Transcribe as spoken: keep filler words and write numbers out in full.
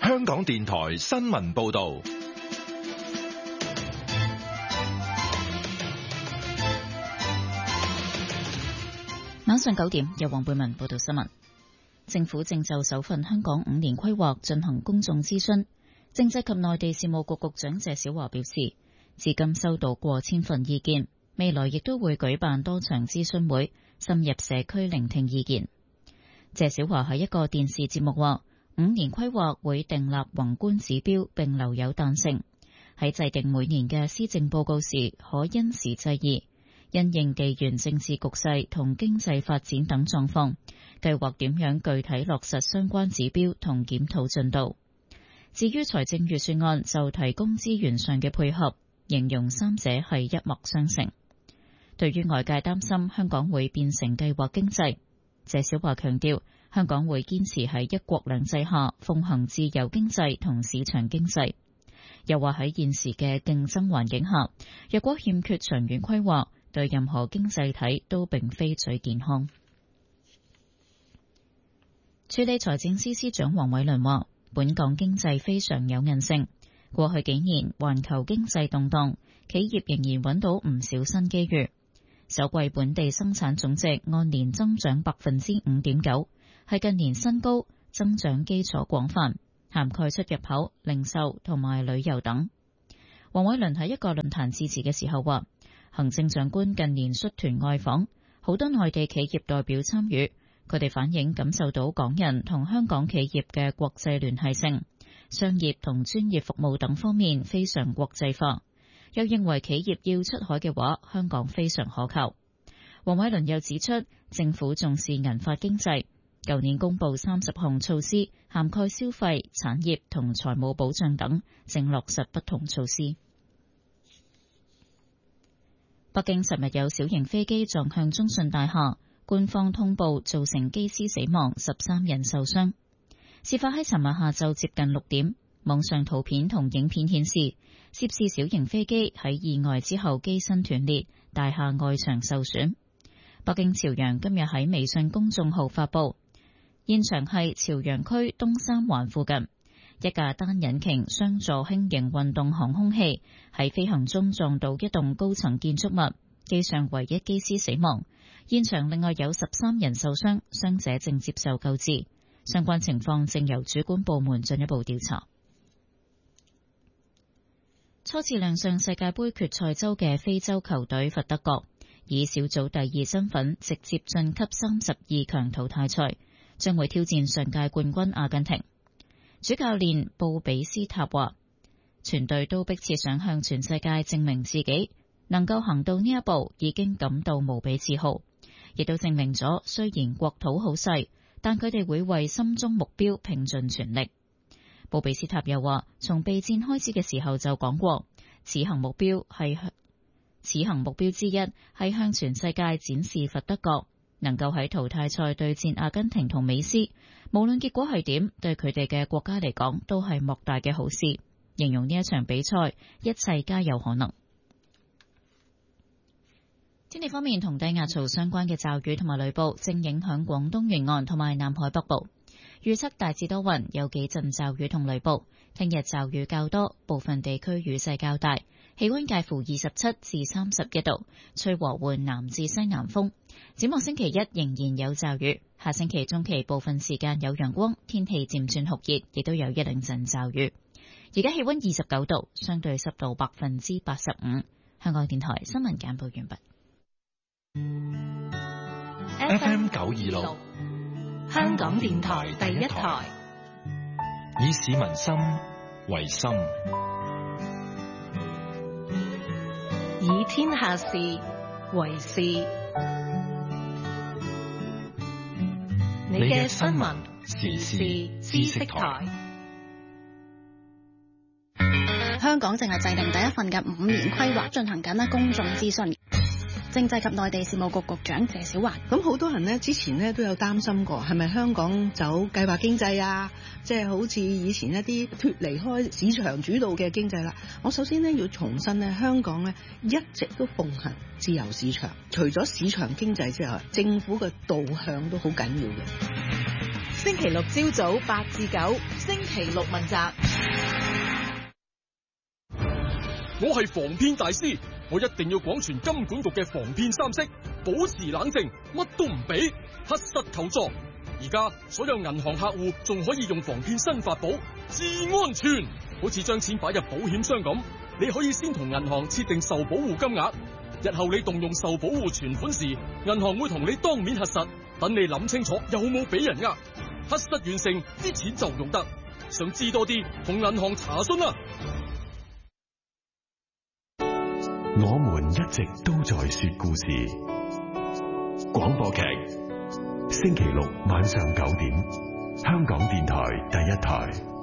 香港電台新聞報道。 晚上九點，由黃貝文報道新聞。政府正就首份香港五年規劃進行公眾諮詢。政制及內地事務局局長謝小華表示，至今收到過千份意見，未來亦都會舉辦多場諮詢會，深入社區聆聽意見。謝小華喺一個電視節目話，五年規劃會訂立宏觀指標並留有彈性，喺制定每年嘅施政報告時可因時制宜，因應地緣政治局勢同經濟發展等狀況，計劃點樣具體落實相關指標同檢討進度。至於財政預算案就提供資源上嘅配合，形容三者係一脈相承。對於外界擔心香港會變成計劃經濟，謝小華強調，香港會堅持喺一國兩制下奉行自由經濟同市場經濟。又話喺現時嘅競爭環境下，若果欠缺長遠規劃，對任何經濟體都並非最健康。署理財政司司長黃偉綸話，本港經濟非常有韌性，過去幾年環球經濟動盪，企業仍然揾到唔少新機遇。首季本地生產總值按年增長百分之五點九，係近年新高，增長基礎廣泛，涵蓋出入口、零售同埋旅遊等。黃偉綸喺一個論壇致辭嘅時候話，行政長官近年率團外訪，好多內地企業代表參與，佢哋反映感受到港人同香港企業嘅國際聯繫性，商業同專業服務等方面非常國際化。又認為企業要出海嘅話，香港非常可靠。黃偉綸又指出，政府重視銀髮經濟，舊年公布三十項措施，涵蓋消費、產業同財務保障等，正落實不同措施。北京尋日有小型飛機撞向中信大廈，官方通報造成機師死亡，十三人受傷。事發喺尋日下晝接近六點，網上圖片同影片顯示，涉事小型飛機喺意外之後機身斷裂，大廈外牆受損。北京朝陽今日喺微信公眾號發布，現場係朝陽區東三環附近，一架單引擎雙座輕型運動航空器喺飛行中撞到一棟高層建築物，機上唯一機師死亡。現場另外有十三人受傷，傷者正接受救治，相關情況正由主管部門進一步調查。初次亮相世界盃決賽周嘅非洲球隊佛得角，以小組第二身份直接晉級三十二強淘汰賽，將會挑戰上屆冠軍阿根廷。主教練布比斯塔話，全隊都迫切想向全世界證明自己，能夠行到呢一步已經感到無比自豪，亦都證明咗雖然國土好細，但佢哋會為心中目標拼盡全力。布比斯塔又話，從備戰開始嘅時候就講過，此行目標係向此行目標之一係向全世界展示佛得角，能夠喺淘汰賽對戰阿根廷同美斯，無論結果係點，對佢哋嘅國家嚟講都係莫大嘅好事。形容呢一場比賽，一切皆有可能。天氣方面，同低壓槽相關嘅驟雨同埋雷暴正影響廣東沿岸同埋南海北部。預測大致多雲，有幾陣驟雨同雷暴。聽日驟雨較多，部分地區雨勢較大，氣溫介乎二十七至三十一度，吹和緩南至西南風。展望星期一仍然有驟雨，下星期中期部分時間有陽光，天氣漸轉酷熱，亦都有一兩陣驟雨。而家氣溫二十九度，相對濕度百分之八十五。香港電台新聞簡報完畢。 F M 九二六。 香港電台第一台， 以市民心為心， 以天下事為事。你嘅新聞時事知識台。 香港淨係制定第一份嘅五年規劃，進行緊咧公眾諮詢。政制及內地事務局局長謝小華， 咁好多人呢之前呢都有擔心過，係咪香港走計劃經濟啊？即係好似以前一啲脫離開市場主導嘅經濟啦。我首先呢要重申呢，香港呢一直都奉行自由市場，除咗市場經濟之外，政府嘅導向都好緊要嘅。 星期六朝早八至九，星期六問責。 我係防騙大師，我一定要廣傳金管局嘅防騙三式，保持冷靜，乜都唔俾，核實求助。而家所有銀行客戶仲可以用防騙新法寶，至安全。好似將錢擺入保險箱咁，你可以先同銀行設定受保護金額，日後你動用受保護存款時，銀行會同你當面核實，等你諗清楚有冇俾人呃。核實完成，啲錢就用得。想知多啲，同銀行查詢啦。 我們一直都在說故事。廣播劇，星期六晚上九點，香港電台第一台。